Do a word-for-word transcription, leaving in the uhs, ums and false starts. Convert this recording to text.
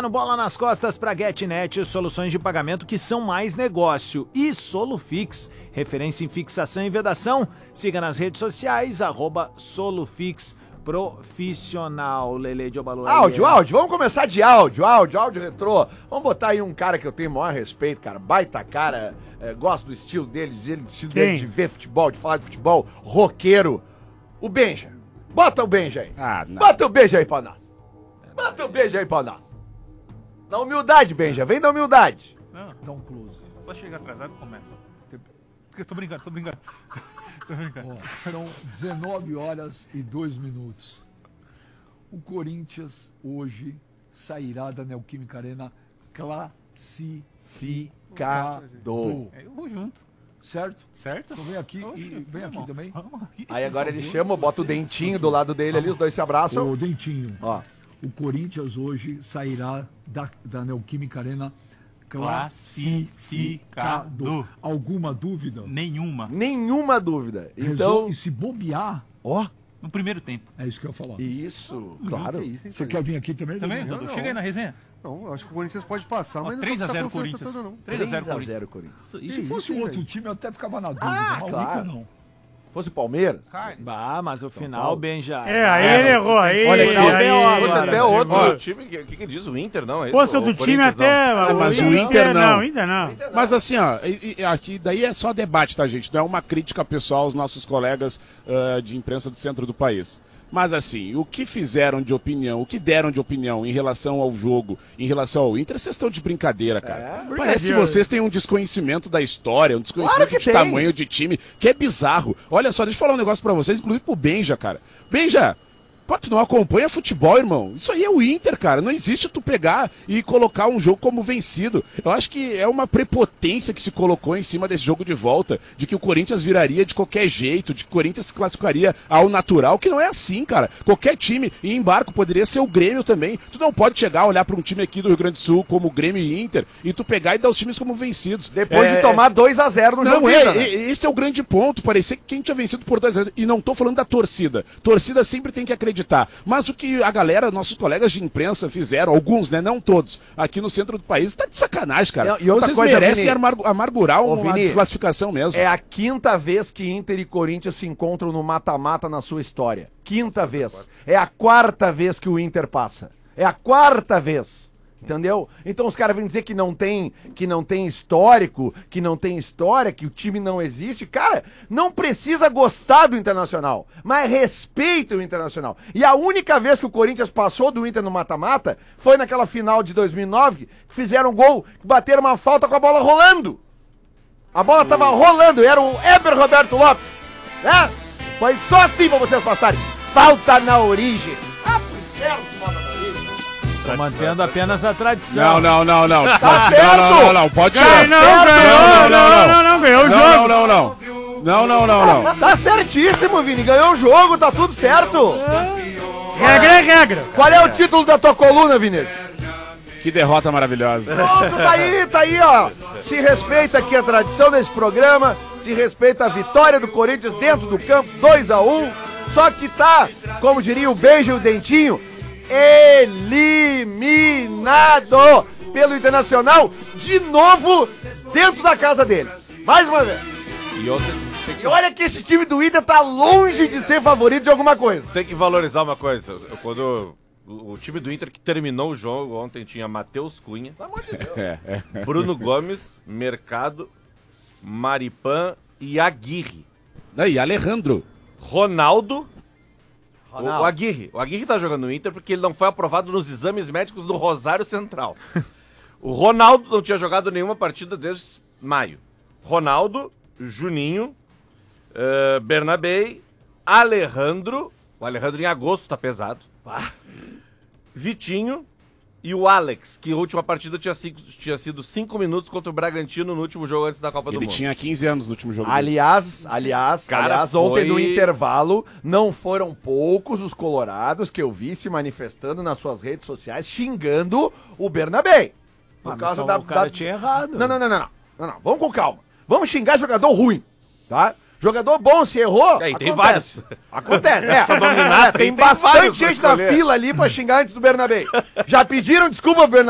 Chega no Bola nas Costas para GetNet, soluções de pagamento que são mais negócio. E Solufix, referência em fixação e vedação. Siga nas redes sociais, arroba Solufix Profissional. Lele de Obalu. Áudio, áudio, vamos começar de áudio, áudio, áudio retrô. Vamos botar aí um cara que eu tenho o maior respeito, cara, baita cara, é, gosto do estilo dele, do estilo dele de ver futebol, de falar de futebol, roqueiro, o Benja. Bota o Benja aí. Ah, não. Bota o Benja aí pra nós. Bota o Benja aí pra nós. Na humildade, Benja, vem da humildade. Não, dá um close. Só chega atrasado e começa. Porque tô brincando, tô brincando. Tô brincando. Ó, são dezenove horas e dois minutos. O Corinthians hoje sairá da Neoquímica Arena classificado. É, eu vou junto. Certo? Certo? Então vem aqui Oxe, e vem aqui vamos. também. Vamos aqui. Aí agora ele chama, bota o dentinho do lado dele ali, os dois se abraçam. Ô, Dentinho, Ó. o Corinthians hoje sairá da, da Neoquímica Arena classificado. Classificado. Alguma dúvida? Nenhuma. Nenhuma dúvida. Então, Resolve, se bobear, ó, No primeiro tempo. é isso que eu ia falar. isso, claro. Que isso, hein, Você cara? quer vir aqui também? Também, Dudu? Dudu? não. Chega aí na resenha. Não, acho que o Corinthians pode passar, mas não três a precisa zero confiança Corinthians. toda, não. três a zero três a Corinthians. zero Corinthians. E Que se fosse isso, um hein, outro velho? time, eu até ficava na dúvida. Ah, mas o claro. Inter não. Fosse o Palmeiras, Bah, mas o final, Paulo. Benja. É, aí ele errou, aí... Olha, aí, final aí, B O aí, agora. Fosse até Ó, outro time, o que, que, que diz o Inter, não? É isso? Fosse O outro time Corinthians, até... não. mas o Inter não. Não, Inter não. Mas assim, ó, e- e aqui daí é só debate, tá, gente? Não é uma crítica pessoal aos nossos colegas ah, de imprensa do centro do país. Mas assim, o que fizeram de opinião, o que deram de opinião em relação ao jogo, em relação ao Inter, vocês estão de brincadeira, cara. Parece que vocês têm um desconhecimento da história, um desconhecimento Claro que de tem. tamanho de time, que é bizarro. Olha só, deixa eu falar um negócio pra vocês, inclusive pro Benja, cara. Benja, pô, tu não acompanha futebol, irmão. Isso aí é o Inter, cara. Não existe tu pegar e colocar um jogo como vencido. Eu acho que é uma prepotência que se colocou em cima desse jogo de volta, de que o Corinthians viraria de qualquer jeito, de que o Corinthians se classificaria ao natural, que não é assim, cara. Qualquer time em embarco poderia ser o Grêmio também. Tu não pode chegar a olhar para um time aqui do Rio Grande do Sul como o Grêmio e Inter e tu pegar e dar os times como vencidos. depois É, de tomar dois a zero no não, jogo. é, ida, né? é, esse é o grande ponto. Parecia que quem tinha vencido por dois a zero. E não tô falando da torcida. Torcida sempre tem que acreditar. Mas o que a galera, nossos colegas de imprensa fizeram, alguns, né? Não todos, aqui no centro do país, tá de sacanagem, cara. E outra Vocês coisa, merecem Vini, amargu- amargurar Ô, uma Vini, desclassificação mesmo. É a quinta vez que Inter e Corinthians se encontram no mata-mata na sua história. Quinta vez. É a quarta vez que o Inter passa. É a quarta vez. Entendeu? Então os caras vêm dizer que não tem, que não tem histórico, que não tem história, que o time não existe. Cara, não precisa gostar do Internacional, mas respeita o Internacional. E a única vez que o Corinthians passou do Inter no mata-mata foi naquela final de dois mil e nove, que fizeram um gol, que bateram uma falta com a bola rolando. A bola tava rolando, era o Eber Roberto Lopes, né? Foi só assim pra vocês passarem. Falta na origem. Ah, pro inferno, falta na origem. Tô mantendo apenas a tradição. Não, não, não, não. Tá não, certo. não, não, não, pode tirar. Ganhou, não, ganhou, não, não, não, ganhou o Não, jogo. não, não, não. Não, não, não, não. Tá certíssimo, Vini. Ganhou o jogo, tá tudo certo. Regra é regra. Qual é o título da tua coluna, Vini? Que derrota maravilhosa. Pronto, tá aí, tá aí, ó. Se respeita aqui a tradição desse programa, se respeita a vitória do Corinthians dentro do campo, dois a um. Só que tá, como diria o Beijo e o Dentinho, eliminado pelo Internacional, de novo dentro da casa deles. Mais uma vez. E ontem E olha que esse time do Inter tá longe de ser favorito de alguma coisa. tem que valorizar uma coisa. Eu- Quando o, o time do Inter que terminou o jogo ontem tinha Matheus Cunha, É, é. Bruno Gomes, Mercado, Maripan e Aguirre. Aí, Alejandro. Ronaldo, o, Ronaldo. o Aguirre. O Aguirre tá jogando no Inter porque ele não foi aprovado nos exames médicos do Rosário Central. O Ronaldo não tinha jogado nenhuma partida desde maio. Ronaldo, Juninho, uh, Bernabei, Alejandro. O Alejandro em agosto tá pesado. Vitinho e o Alex, que a última partida tinha, cinco, tinha sido cinco minutos contra o Bragantino no último jogo antes da Copa do Ele Mundo. tinha quinze anos no último jogo. dele. Aliás, aliás, Cara, aliás, foi- ontem no intervalo não foram poucos os colorados que eu vi se manifestando nas suas redes sociais xingando o Bernabei. Por Ah, causa mas da, o cara da- tinha errado. Não, não, não, não, não, não, não. Vamos com calma. Vamos xingar jogador ruim, tá? Jogador bom, se errou. É, e tem acontece. vários. Acontece. É, Essa dominata é, tem aí tem bastante vários pra gente na escolher. fila ali pra xingar antes do Bernabei. Já pediram desculpa pro Bernabei?